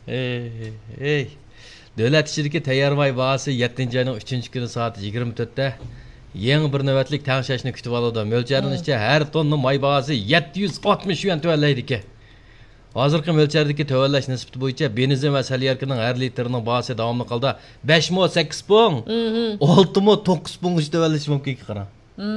Ey. Davlat ishchiligi tayyormay bahası 7 ayning 3 kuni soat 24 da yangi bir navbatlik tangshashni kutib oladi. Mo'ljarincha har tonna may bahası 760 yuan to'vallaydi ekan. Hozirgi mo'ljardagi to'vallash nisbati bo'yicha benzin va salyarkaning har litrining bahası davomli holda 5 mo 8 pung, 6 mo 9 pung to'vallash mumkin qarang.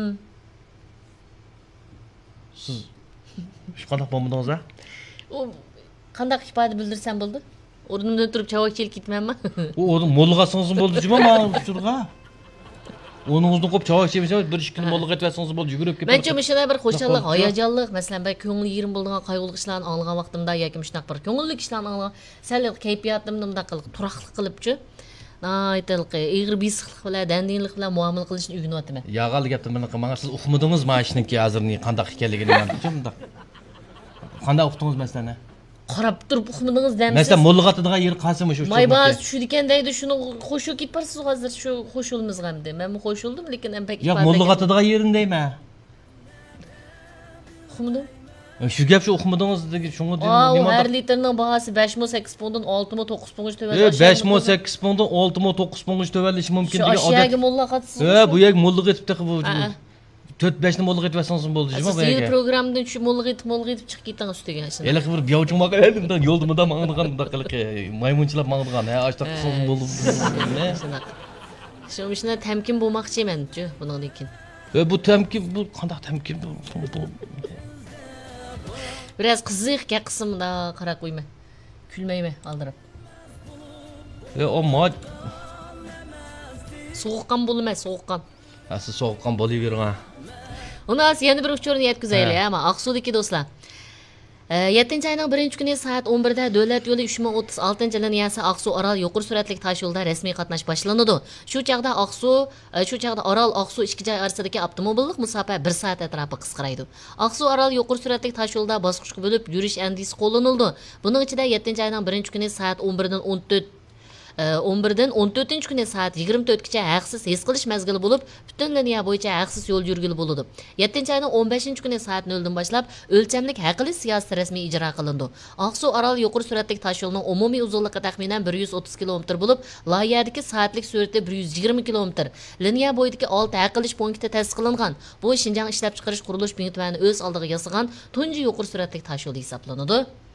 Siz shu qanday bo'lmadingiz a? O qanday ifoda bildirsam bo'ldi? O'rnimdan turib chavakchilik ketmayman. O o'rni mo'lg'asangiz bo'ldi juma men shurga. O'ningizni qo'yib chavak chemisiz, bir 2 kun mo'lg'a etsangiz bo'ldi, yugurib ketib. Mencha mishana bir xo'shallik, hayajonlik, masalan, ben ko'ngli yerim bo'lgan qayg'uli ishlarni anglagan vaqtimda yoki shunday bir ko'ngilli ishlarni anglagan, sal kayfiyatimni bunday qilib, turaqlik qilibchi. Aytalik, ig'ir bisiqlik bilan, dandinlik bilan muomala qilishni o'rganyapman. Yağal gapni meni qilmang, siz uqmadingiz mashiniki hozirning qanday ekanligini men bunday. Qanday uqdingiz masalan? Qarab turib uqmadingiz demsiz. Masalan, mo'lg'atadigan yer qaysi shu? Maybaz tushdi ekan deydi, shuni qo'shib ketibsiz hozir shu qo'shilmiz hamda. Men qo'shildim, lekin ham pek yo'q, mo'lg'atadigan yerini deyman. Uqmadim. Shu gap shu uqmadingiz degi, shunga nima? Har litrning bahasi 5 mo 8 punddan 6 mo 9 pungga to'valadi. 5 mo 8 punddan 6 mo 9 pungga to'valadishi mumkin degan odat. Shu aşağıya mo'lg'atsiz. Bu yer mo'lg'a etibdi bu. 4-5 ni mo'lg'a etvasangiz bo'ldi juma bu yerga. Siz programdan shu mo'lg'a etib chiqib ketdingiz ustiga shunday. Elak bir biyovching maqalimdan yo'ldimda mangdigan bunday qilib maymunchilab mangdigan. Ha, ashta qilsangiz bo'ldi. Shu ishni tamkin bo'lmoqchi eman-ku bundan lekin. Bu tamkin bu qanday tamkin bu? Biraz qiziq qismida qarab qo'yma. Kulmayman aldirib. O mod sovuqqan bo'lmay, sovuqqan. Ha, siz sovuqqan bo'lavering ha. Unas yana bir uchurni yetkazaylik, ama Aqsudagi do'stlar. 7 ayning 1-kuni soat 11 da davlat yo'li 3036 liniyasi Aqsu Orol yuqori suratli tosh yo'lda rasmiy qatnash boshlanadi. Shu chaqda Orol Aqsu ikki joy orasidagi avtomobillik masofa 1 soat atrofi qisqaraydi. Aqsu Orol yuqori suratli tosh yo'lda bosqichga bo'lib yurish andisi qo'llanildi. Buning ichida 7 ayning 1-kuni soat 11 dan 11dan 14-kuni soat 24 gacha haqsiz his qilish mazgili bo'lib, butun liniya bo'yicha haqsiz yo'l yurgili bo'ladi. 7-ayning 15-kuni soat 0 dan boshlab o'lchamlik haqli siyosat rasmiy ijro qilindi. Aqsu Orol yuqori suratli tosh yo'lining umumiy uzunligi taxminan 130 kilometr bo'lib, loyihadagi soatlik sur'ati 120 kilometr. Liniya bo'yidagi 6 haqlish punkti tasdiqlangan. Bu Xinjiang ishlab chiqarish qurilish binomani o'z oldiga yasagan tunji yuqori suratli tosh yo'li hisoblanadi.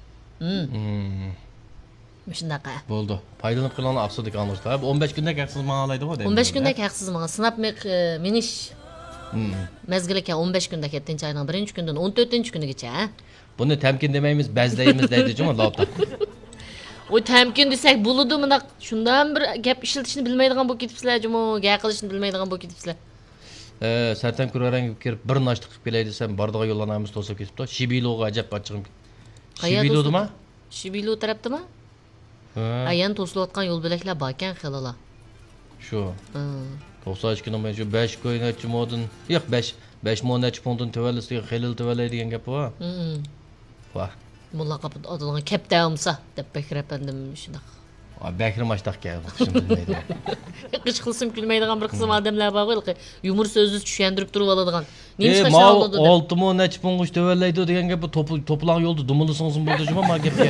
Shundaqa. Bo'ldi. Foydalanib qilgan Aqsudagi anglashlar. 15 kundagi haqsiz ma'nolaydi bu. 15 kundagi haqsiz ma'no. Sinab minish. Mezgilga 15 kundagi 7-ayning 1-kundan 14-kunigacha. Buni tamkin demaymiz, bazlaymiz deydi-ku lavda. O tamkin desak bo'ladi, bunda shundan bir gap ishlatishni bilmaydigan bo'lib ketibsizlar, jumo, gap qilishni bilmaydigan bo'lib ketibsizlar. Sartan kurarang kirib bir nashti qilib kelay desam, bardiga yo'llanamiz to'sib ketibdi. Shibiloga ajab qochig'im. Shibilodimi? Shibilo tarafdimi? Ayan to'silayotgan yo'l belaklar bor ekan xilala. Shu. 92 kilometr shu 5 ko'ynachi modin. Yo'q 5 monachi pondun tavallisiga xilil tavallaydigan gap bor. Va. Mulla qapı adılgan keptağımsa deb Bekir efendim şuna. Bekir maçtaq geldi. Bilmeydi. Qış qılsım gülmeydigan bir qism adamlar var ki yumur sözsüz tushundirib turib oladigan. Nemish qasha oldu deb. 6 monachi ponguch tavallaydi degan gap bu to'plan yo'lda dumulsangizim bo'ldi juma ma gapga.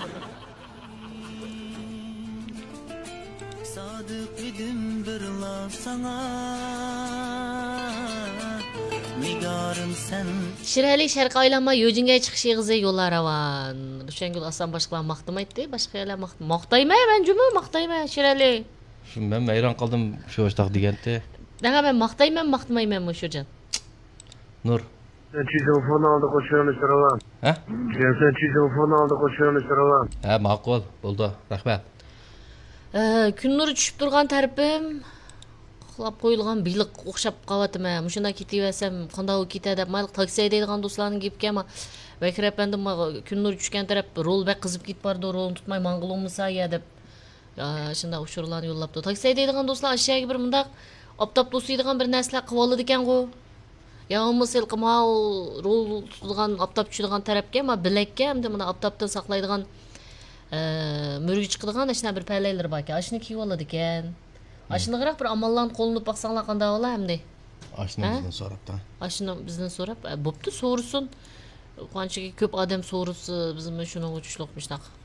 Şirali Şarkı aylanma Yojinga chiqish yig'izi yo'llar ravan. Rushangul Asan boshqalar maqtamaydi, boshqalar maqtayman, men juma maqtayman Shirali. Shu men hayron qoldim shu o'shtaq deganda. Nega men maqtayman, maqtamayman Sho'jan. Nur. Sen telefon aldı qo'shiramiz ravan. Ha? Sen telefon aldı qo'shiramiz ravan. Ha, ma'qul, bo'ldi. Rahmat. Kun nuri tushib turgan tarafim qilib qo'yilgan biliq o'xshab qolyaptimi? Mushunda ketaversam qanday ketadi deb mayli taksi haydaydigan do'stlarning gapga ama Bekir efendim kun nuri tushgan taraf rol bak qizib ketib bordi, rolni tutmay mang'ilomisa ya deb shunda ushurlarni yo'llabdi. Taksi haydaydigan do'stlar aşağıya bir mundaq optop to'siydigan bir narsalar qilib oladi ekan-ku. Ya olmasa qimau rol tutadigan optop tushadigan tarafga ama bilakka hamda buni optopdan saqlaydigan mürgü chiqadigan ashuna bir palaylar bor ekan. Ashuni kiyib oladi ekan. Aşınıqraq bir amallarni qo'llanib baqsanglar qanday bo'lar hamda? Ashuni bizdan so'rabdi. Ashuni bizdan so'rab, bo'pti, so'rusin. Qanchaga ko'p odam so'rasa, biz shuni uchishliqmishlar.